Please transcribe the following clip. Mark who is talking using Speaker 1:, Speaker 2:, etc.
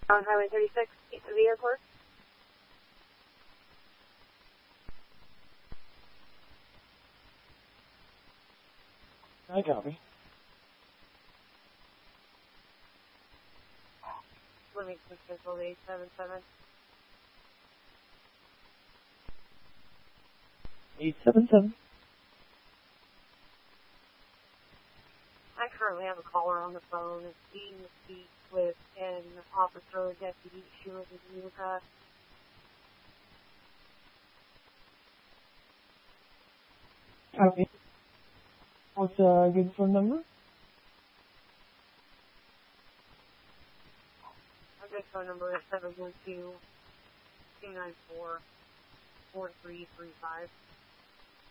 Speaker 1: On Highway 36, east of the airport.
Speaker 2: I copy.
Speaker 1: Livingston Central 877.
Speaker 2: 877.
Speaker 1: I currently have a caller on the phone that's being to speak with an officer or deputy Sheila Utica.
Speaker 2: Copy. What's a good phone number?
Speaker 1: Our good phone number is 712-294-4335.